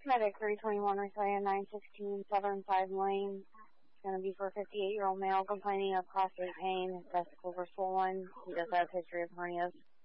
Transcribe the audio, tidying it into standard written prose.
Medic 321, Recian 916-75 Lane. It's going to be for a 58-year-old male complaining of prostate pain. His testicles are swollen. He does have a history of hernias.